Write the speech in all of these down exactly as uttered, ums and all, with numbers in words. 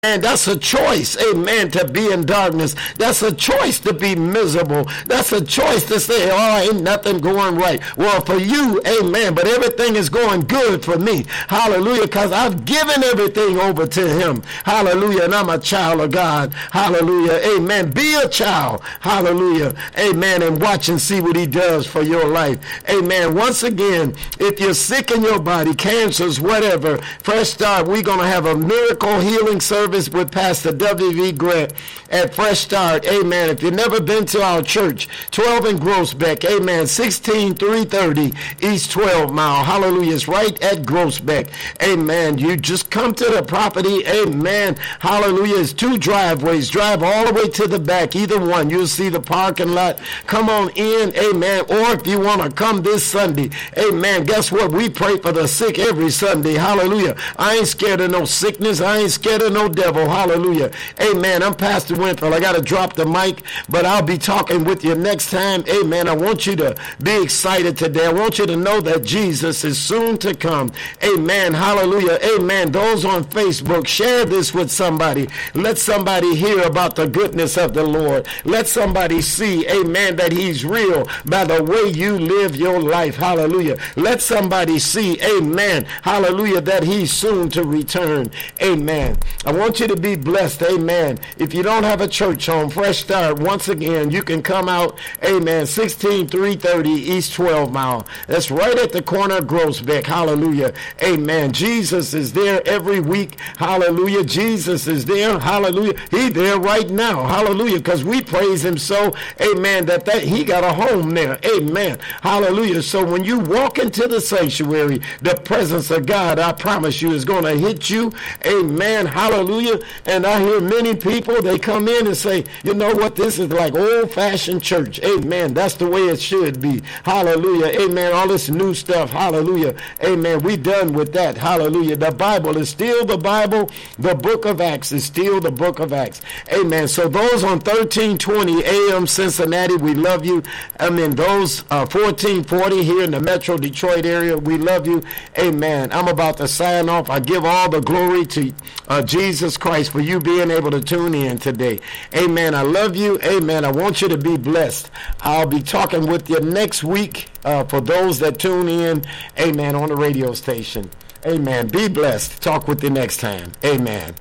And that's a choice, amen, to be in darkness. That's a choice to be miserable. That's a choice to say, oh, ain't nothing going right. Well, for you, amen, but everything is going good for me. Hallelujah, because I've given everything over to him. Hallelujah, and I'm a child of God. Hallelujah, amen. Be a child. Hallelujah, amen, and watch and see what he does for your life. Amen. Once again, if you're sick in your body, cancers, whatever, Fresh Start, we're going to have a miracle healing service with Pastor W V Grant at Fresh Start. Amen. If you've never been to our church, twelve in Groesbeck, amen, sixteen three thirty East twelve Mile. Hallelujah. It's right at Groesbeck. Amen. You just come to the property. Amen. Hallelujah. It's two driveways. Drive all the way to the back. Either one. You'll see the parking lot. Come on in. Amen. Or if you want to come this Sunday, amen, guess what? We pray for the sick every Sunday. Hallelujah. I ain't scared of no sickness. I ain't scared of no devil. Hallelujah. Amen. I'm Pastor Winfield. I got to drop the mic, but I'll be talking with you next time. Amen. I want you to be excited today. I want you to know that Jesus is soon to come. Amen. Hallelujah. Amen. Those on Facebook, share this with somebody. Let somebody hear about the goodness of the Lord. Let somebody see, amen, that he's real by the way you live your life. Hallelujah. Let somebody see, amen, hallelujah, that he's soon to return. Amen. I want you to be blessed. Amen. If you don't have a church home, Fresh Start, once again, you can come out, amen, sixteen three thirty East twelve Mile. That's right at the corner of Groesbeck. Hallelujah. Amen. Jesus is there every week. Hallelujah. Jesus is there. Hallelujah. He's there right now. Hallelujah. Because we praise him so, amen, that, that he got a home there. Amen. Hallelujah. So when you walk into the sanctuary, the presence of God, I promise you, is going to hit you. Amen. Hallelujah. And I hear many people, they come in and say, you know what, this is like old-fashioned church. Amen. That's the way it should be. Hallelujah. Amen. All this new stuff. Hallelujah. Amen. We done with that. Hallelujah. The Bible is still the Bible. The book of Acts is still the book of Acts. Amen. So those on thirteen twenty A M Cincinnati, we love you. I mean, those uh, fourteen forty here in the Metro Detroit area, we love you. Amen. I'm about to sign off. I give all the glory to uh, Jesus Christ for you being able to tune in today. Amen. I love you. Amen. I want you to be blessed. I'll be talking with you next week uh, for those that tune in. Amen. On the radio station. Amen. Be blessed. Talk with you next time. Amen.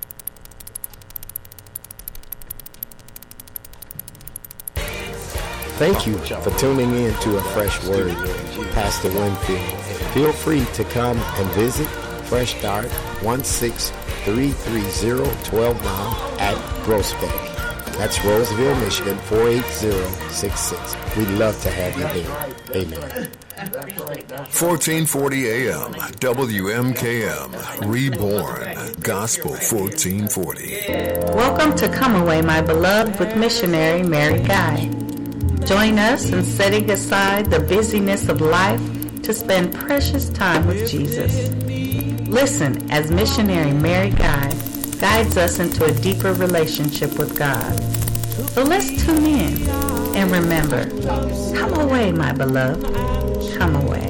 Thank you for tuning in to A Fresh Word. Pastor Winfield. Feel free to come and visit Fresh Start, one six three three zero twelve Mile at Groesbeck. That's Roseville, Michigan, four eight zero six six. We'd love to have you there. Amen. fourteen forty A M, W M K M, Reborn, Gospel fourteen forty. Welcome to Come Away, My Beloved, with missionary Mary Guy. Join us in setting aside the busyness of life to spend precious time with Jesus. Listen as missionary Mary Guy guides us into a deeper relationship with God. So let's tune in and remember, come away, my beloved, come away.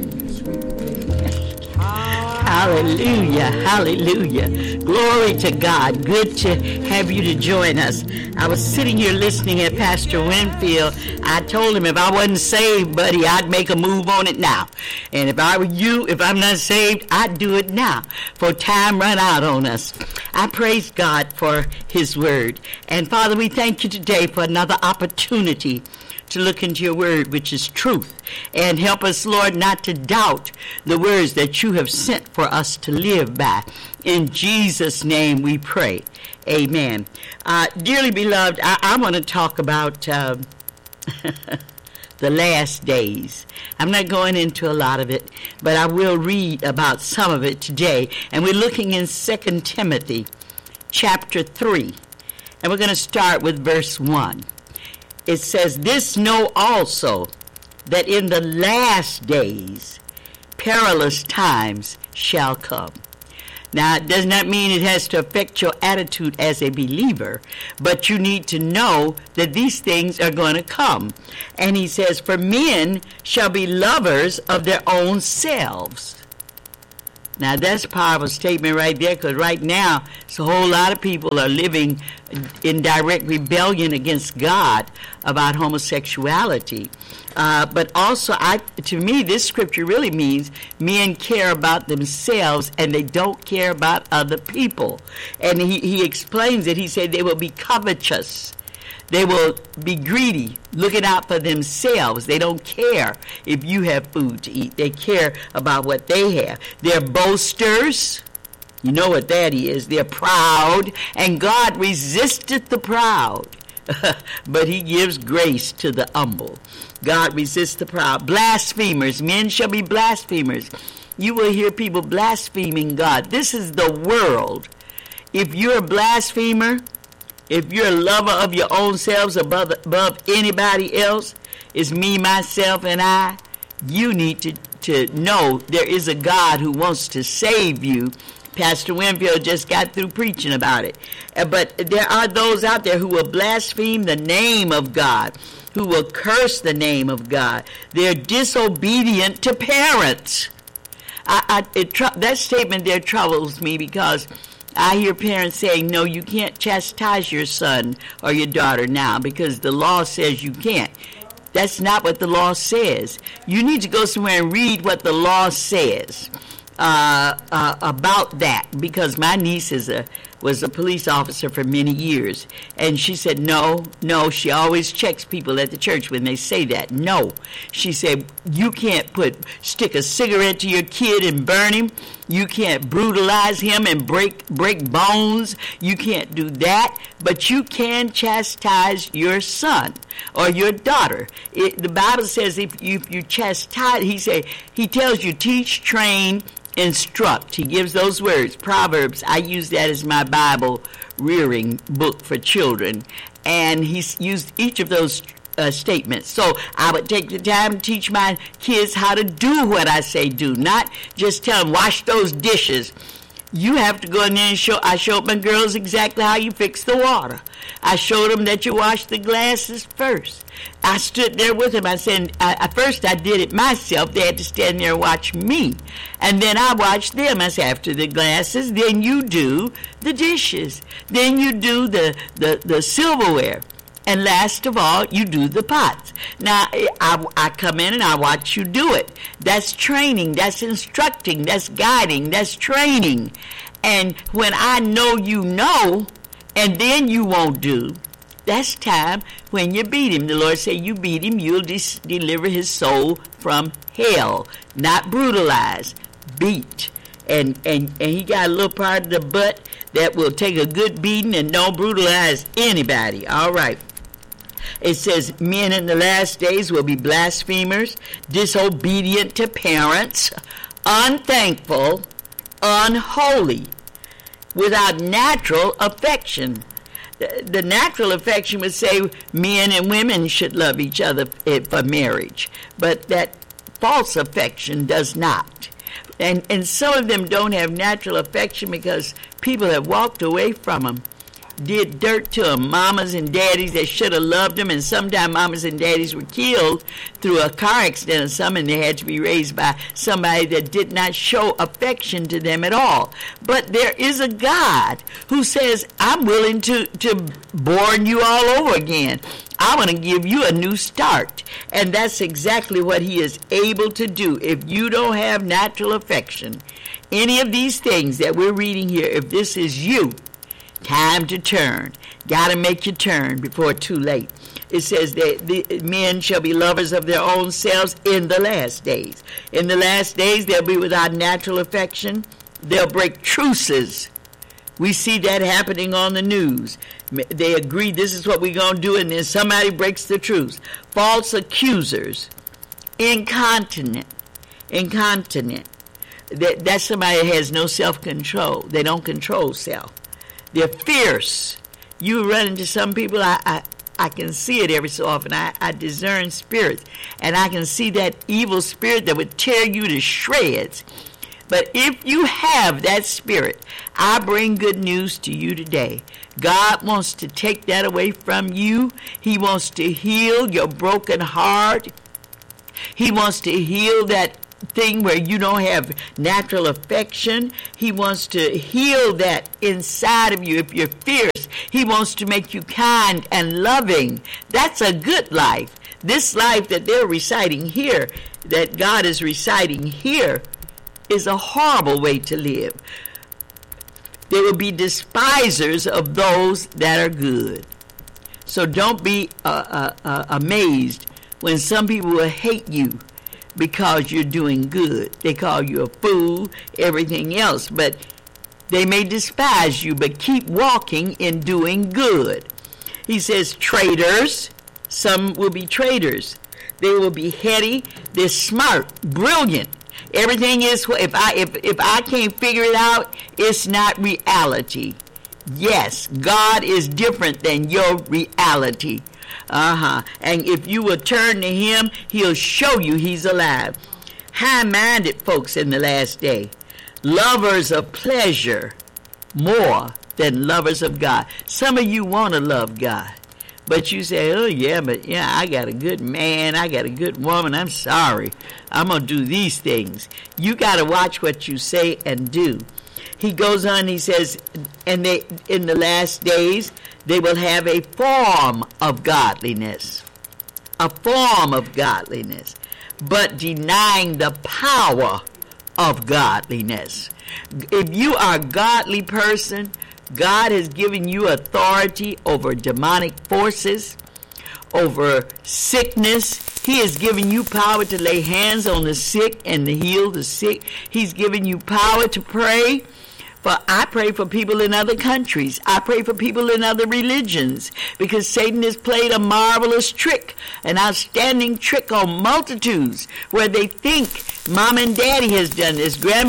Hallelujah, hallelujah. Glory to God. Good to have you to join us. I was sitting here listening at Pastor Winfield. I told him if I wasn't saved, buddy, I'd make a move on it now. And if I were you, if I'm not saved, I'd do it now, for time run out on us. I praise God for his word. And Father, we thank you today for another opportunity to look into your word, which is truth. And help us, Lord, not to doubt the words that you have sent for us to live by. In Jesus' name we pray. Amen. Uh, dearly beloved, I, I want to talk about uh, the last days. I'm not going into a lot of it, but I will read about some of it today. And we're looking in Second Timothy chapter three. And we're going to start with verse one. It says, "This know also, that in the last days perilous times shall come." Now, it does not mean it has to affect your attitude as a believer, but you need to know that these things are going to come. And he says, "For men shall be lovers of their own selves." Now, that's a powerful statement right there, because right now, so a whole lot of people are living in direct rebellion against God about homosexuality. Uh, but also, I, to me, this scripture really means men care about themselves and they don't care about other people. And he, he explains it. He said they will be covetous. They will be greedy, looking out for themselves. They don't care if you have food to eat. They care about what they have. They're boasters. You know what that is. They're proud. And God resisteth the proud, but he gives grace to the humble. God resists the proud. Blasphemers. Men shall be blasphemers. You will hear people blaspheming God. This is the world. If you're a blasphemer, if you're a lover of your own selves above, above anybody else, it's me, myself, and I, you need to, to know there is a God who wants to save you. Pastor Winfield just got through preaching about it. Uh, but there are those out there who will blaspheme the name of God, who will curse the name of God. They're disobedient to parents. I, I, it, that statement there troubles me, because I hear parents saying, no, you can't chastise your son or your daughter now because the law says you can't. That's not what the law says. You need to go somewhere and read what the law says uh, uh, about that, because my niece is a was a police officer for many years, and she said, no, no, she always checks people at the church when they say that. No, she said, you can't put stick a cigarette to your kid and burn him. You can't brutalize him and break break bones. You can't do that, but you can chastise your son or your daughter. It, the Bible says if you, if you chastise, he say he tells you teach, train, instruct. He gives those words. Proverbs, I use that as my Bible rearing book for children. And he's used each of those uh, statements. So I would take the time to teach my kids how to do what I say do, not just tell them, wash those dishes. You have to go in there and show, I showed my girls exactly how you fix the water. I showed them that you wash the glasses first. I stood there with them. I said, I, at first I did it myself. They had to stand there and watch me. And then I watched them. I said, after the glasses, then you do the dishes. Then you do the, the, the silverware. And last of all, you do the pots. Now, I, I come in and I watch you do it. That's training. That's instructing. That's guiding. That's training. And when I know you know, and then you won't do, that's time when you beat him. The Lord said, you beat him, you'll dis- deliver his soul from hell. Not brutalize, beat. And, and, and he got a little part of the butt that will take a good beating and don't brutalize anybody. All right. It says, men in the last days will be blasphemers, disobedient to parents, unthankful, unholy, without natural affection. The, the natural affection would say men and women should love each other for marriage, but that false affection does not. And, and some of them don't have natural affection because people have walked away from them. Did dirt to them, mamas and daddies that should have loved them, and sometimes mamas and daddies were killed through a car accident or something, and they had to be raised by somebody that did not show affection to them at all. But there is a God who says, I'm willing to, to born you all over again. I want to give you a new start. And that's exactly what he is able to do. If you don't have natural affection, any of these things that we're reading here, if this is you, time to turn. Got to make your turn before it's too late. It says that the men shall be lovers of their own selves in the last days. In the last days, they'll be without natural affection. They'll break truces. We see that happening on the news. They agree this is what we're going to do, and then somebody breaks the truce. False accusers. Incontinent. Incontinent. That, that's somebody that has no self-control. They don't control self. They're fierce. You run into some people, I, I, I can see it every so often. I, I discern spirits, and I can see that evil spirit that would tear you to shreds. But if you have that spirit, I bring good news to you today. God wants to take that away from you. He wants to heal your broken heart. He wants to heal that thing where you don't have natural affection. He wants to heal that inside of you. If you're fierce, he wants to make you kind and loving. That's a good life. This life that they're reciting here, that God is reciting here, is a horrible way to live. There will be despisers of those that are good. So don't be uh, uh, uh, amazed when some people will hate you because you're doing good. They call you a fool, everything else, but they may despise you, but keep walking in doing good. He says traitors, some will be traitors. They will be heady, they're smart, brilliant. Everything is, if I if, if I can't figure it out, it's not reality. Yes, God is different than your reality. Uh-huh. And if you will turn to him, he'll show you he's alive. High-minded folks in the last day, lovers of pleasure more than lovers of God. Some of you want to love God, but you say, oh yeah, but yeah, I got a good man, I got a good woman, I'm sorry, I'm going to do these things. You got to watch what you say and do. He goes on, he says, and they in the last days, they will have a form of godliness, a form of godliness, but denying the power of godliness. If you are a godly person, God has given you authority over demonic forces, over sickness. He has given you power to lay hands on the sick and to heal the sick. He's given you power to pray. For I pray for people in other countries. I pray for people in other religions, because Satan has played a marvelous trick, an outstanding trick on multitudes, where they think mom and daddy has done this, grandma